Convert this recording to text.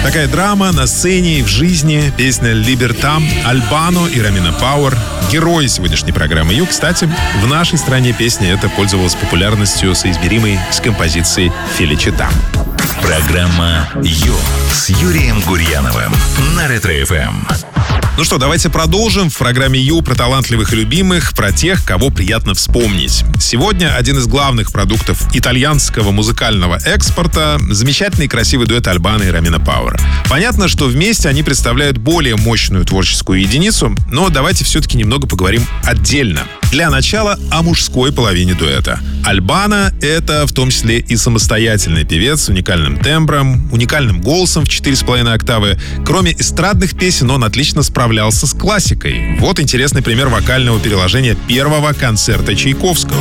Такая драма на сцене и в жизни. Песня «Либертам», Альбано и Ромина Пауэр. Герои сегодняшней программы «Ю». Кстати, в нашей стране песня эта пользовалась популярностью, соизмеримой с композицией «Феличита». Программа «Ю» с Юрием Гурьяновым на Ретро-ФМ. Ну что, давайте продолжим. В программе «Ю» про талантливых и любимых, про тех, кого приятно вспомнить. Сегодня один из главных продуктов итальянского музыкального экспорта — замечательный и красивый дуэт Альбано и Ромина Пауэр. Понятно, что вместе они представляют более мощную творческую единицу, но давайте все-таки немного поговорим отдельно. Для начала о мужской половине дуэта. Альбано — это в том числе и самостоятельный певец с уникальным тембром, уникальным голосом в 4,5 октавы. Кроме эстрадных песен, он отлично справлялся с классикой. Вот интересный пример вокального переложения первого концерта Чайковского.